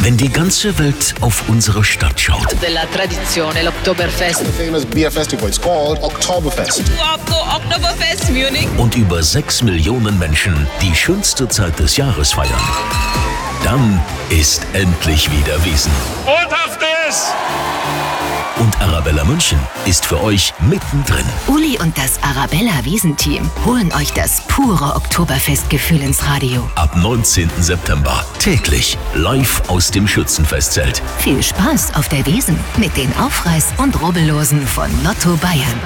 Wenn die ganze Welt auf unsere Stadt schaut. Della tradizione, l'Oktoberfest. The famous beer festival, it's called Oktoberfest. Oktoberfest Munich. Und über 6 Millionen Menschen die schönste Zeit des Jahres feiern. Dann ist endlich wieder Wiesn. Und auf das! Und Arabella München ist für euch mittendrin. Uli und das Arabella-Wiesn-Team holen euch das pure Oktoberfestgefühl ins Radio. Ab 19. September täglich live aus dem Schützenfestzelt. Viel Spaß auf der Wiesn mit den Aufreiß- und Rubbellosen von Lotto Bayern.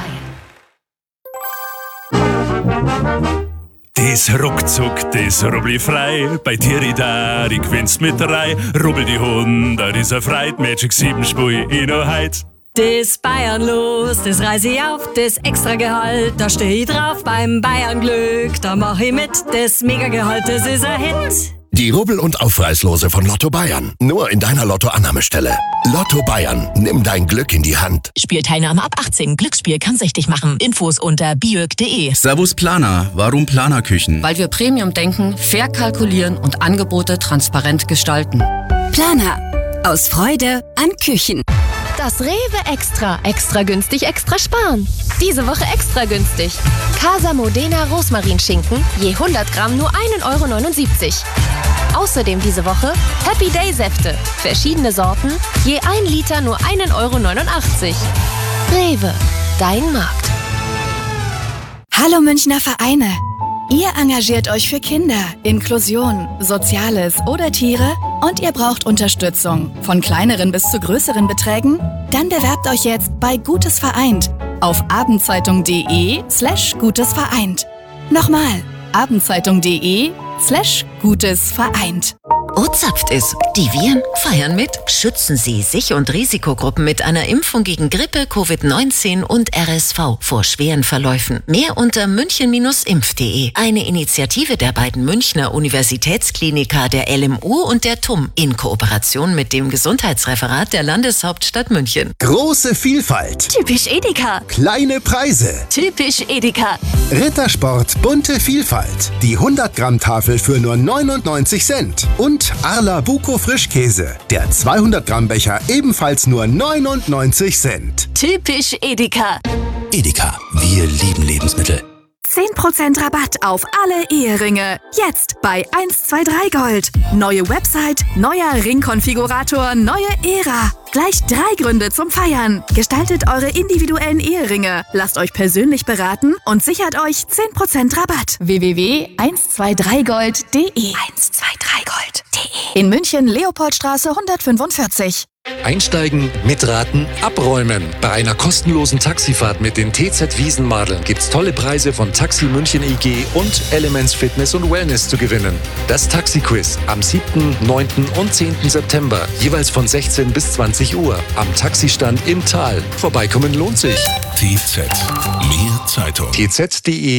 Das ruckzuck, das rubbel ich frei. Bei Tiridari gewinnst mit 3. Rubbel die 100, ist Freit. Magic 7 spui ich noch heut. Das Bayern los, das reiß ich auf, das Extragehalt, da steh ich drauf beim Bayern Glück, da mach ich mit, das Megagehalt, das ist ein Hit. Die Rubbel- und Aufreißlose von Lotto Bayern. Nur in deiner Lotto-Annahmestelle. Lotto Bayern, nimm dein Glück in die Hand. Spielteilnahme ab 18. Glücksspiel kann süchtig machen. Infos unter biök.de. Servus Planer. Warum Planerküchen? Weil wir Premium denken, fair kalkulieren und Angebote transparent gestalten. Planer. Aus Freude an Küchen. Das Rewe Extra. Extra günstig, extra sparen. Diese Woche extra günstig. Casa Modena Rosmarinschinken, je 100 Gramm nur 1,79 €. Außerdem diese Woche Happy Day Säfte. Verschiedene Sorten, je 1 Liter nur 1,89 €. Rewe, dein Markt. Hallo Münchner Vereine. Ihr engagiert euch für Kinder, Inklusion, Soziales oder Tiere und ihr braucht Unterstützung, von kleineren bis zu größeren Beträgen? Dann bewerbt euch jetzt bei Gutes Vereint auf abendzeitung.de/Gutes Vereint. Nochmal, abendzeitung.de/Gutes Vereint. O-Zapft ist. Die Viren feiern mit. Schützen Sie sich und Risikogruppen mit einer Impfung gegen Grippe, Covid-19 und RSV vor schweren Verläufen. Mehr unter münchen-impf.de. Eine Initiative der beiden Münchner Universitätskliniker, der LMU und der TUM, in Kooperation mit dem Gesundheitsreferat der Landeshauptstadt München. Große Vielfalt. Typisch Edeka. Kleine Preise. Typisch Edeka. Rittersport bunte Vielfalt. Die 100-Gramm-Tafel für nur 99 Cent. Und Arla Buko Frischkäse. Der 200-Gramm-Becher ebenfalls nur 99 Cent. Typisch Edeka. Edeka, wir lieben Lebensmittel. 10% Rabatt auf alle Eheringe. Jetzt bei 123 Gold. Neue Website, neuer Ringkonfigurator, neue Ära. Gleich 3 Gründe zum Feiern. Gestaltet eure individuellen Eheringe. Lasst euch persönlich beraten und sichert euch 10% Rabatt. www.123gold.de 123gold.de In München, Leopoldstraße 145. Einsteigen, mitraten, abräumen. Bei einer kostenlosen Taxifahrt mit den TZ Wiesenmadeln gibt's tolle Preise von Taxi München EG und Elements Fitness und Wellness zu gewinnen. Das Taxi-Quiz am 7., 9. und 10. September, jeweils von 16 bis 20 Uhr am Taxistand im Tal. Vorbeikommen lohnt sich. TZ, mehr Zeitung. tz.de